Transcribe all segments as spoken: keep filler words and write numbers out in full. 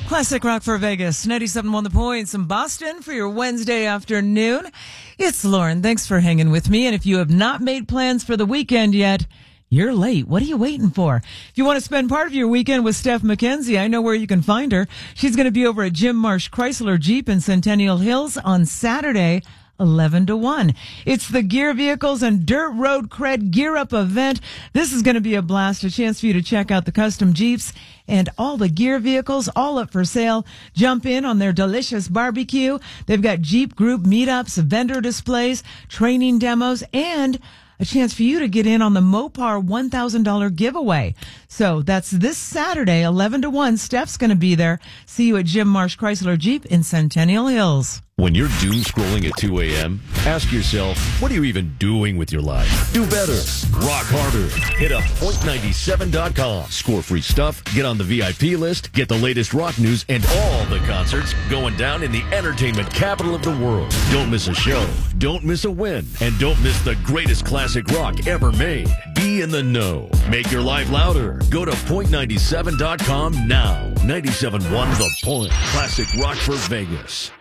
Classic Rock for Vegas, ninety-seven point one The Points in Boston for your Wednesday afternoon. It's Lauren. Thanks for hanging with me. And if you have not made plans for the weekend yet, you're late. What are you waiting for? If you want to spend part of your weekend with Steph McKenzie, I know where you can find her. She's going to be over at Jim Marsh Chrysler Jeep in Centennial Hills on Saturday, eleven to one. It's the Gear Vehicles and Dirt Road Cred Gear Up event. This is going to be a blast, a chance for you to check out the custom Jeeps and all the gear vehicles, all up for sale. Jump in on their delicious barbecue. They've got Jeep group meetups, vendor displays, training demos, and a chance for you to get in on the Mopar one thousand dollars giveaway. So that's this Saturday, eleven to one. Steph's going to be there. See you at Jim Marsh Chrysler Jeep in Centennial Hills. When you're doom scrolling at two a.m., ask yourself, what are you even doing with your life? Do better. Rock harder. Hit up point ninety-seven dot com. Score free stuff, get on the V I P list, get the latest rock news, and all the concerts going down in the entertainment capital of the world. Don't miss a show. Don't miss a win. And don't miss the greatest classic rock ever made. Be in the know. Make your life louder. Go to point ninety-seven dot com now. ninety-seven point one The Point. Classic rock for Vegas.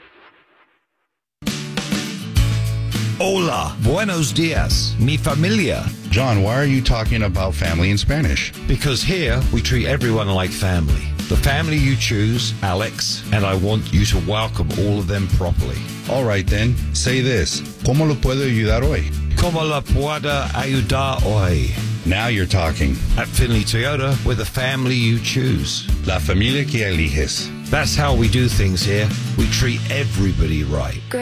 Hola, buenos dias, mi familia. John, why are you talking about family in Spanish? Because here we treat everyone like family. The family you choose, Alex, and I want you to welcome all of them properly. All right then, say this. ¿Cómo lo puedo ayudar hoy? Como la puedo ayudar hoy? Now you're talking. At Finley Toyota, we're the family you choose. La familia que eliges. That's how we do things here. We treat everybody right.